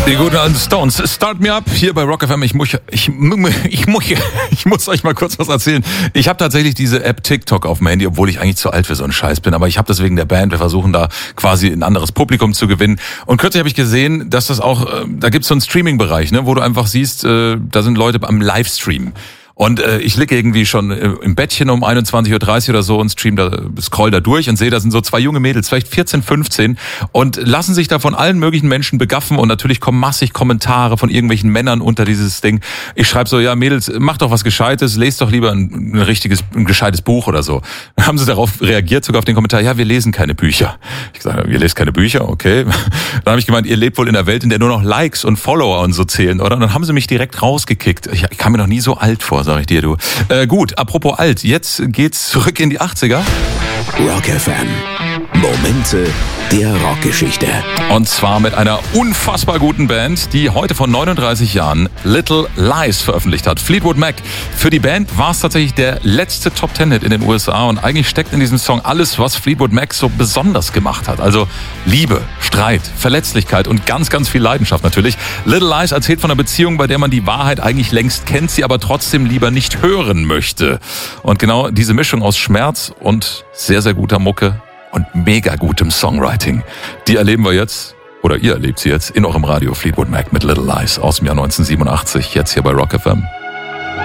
Die guten alten Stones, Start Me Up hier bei Rock FM. Ich muss euch mal kurz was erzählen. Ich habe tatsächlich diese App TikTok auf dem Handy, obwohl ich eigentlich zu alt für so einen Scheiß bin. Aber ich habe das wegen der Band. Wir versuchen da quasi ein anderes Publikum zu gewinnen. Und kürzlich habe ich gesehen, dass das auch, da gibt's so einen Streaming-Bereich, ne, wo du einfach siehst, da sind Leute am Livestream. Und ich liege irgendwie schon im Bettchen um 21.30 Uhr oder so und scroll da durch und sehe, da sind so zwei junge Mädels, vielleicht 14, 15 und lassen sich da von allen möglichen Menschen begaffen und natürlich kommen massig Kommentare von irgendwelchen Männern unter dieses Ding. Ich schreibe so, ja Mädels, macht doch was Gescheites, lest doch lieber ein gescheites Buch oder so. Dann haben sie darauf reagiert, sogar auf den Kommentar, ja, wir lesen keine Bücher. Ich sage, ihr lest keine Bücher? Okay. Dann habe ich gemeint, ihr lebt wohl in einer Welt, in der nur noch Likes und Follower und so zählen, oder? Und dann haben sie mich direkt rausgekickt. Ich kam mir noch nie so alt vor, sag ich dir, du. Gut, apropos alt, jetzt geht's zurück in die 80er. Rock FM. Momente der Rockgeschichte. Und zwar mit einer unfassbar guten Band, die heute vor 39 Jahren Little Lies veröffentlicht hat. Fleetwood Mac. Für die Band war es tatsächlich der letzte Top-10-Hit in den USA und eigentlich steckt in diesem Song alles, was Fleetwood Mac so besonders gemacht hat. Also Liebe, Streit, Verletzlichkeit und ganz, ganz viel Leidenschaft natürlich. Little Lies erzählt von einer Beziehung, bei der man die Wahrheit eigentlich längst kennt, sie aber trotzdem lieber nicht hören möchte. Und genau diese Mischung aus Schmerz und sehr, sehr guter Mucke und mega gutem Songwriting, die erleben wir jetzt, oder ihr erlebt sie jetzt in eurem Radio. Fleetwood Mac mit Little Lies aus dem Jahr 1987, jetzt hier bei Rock FM.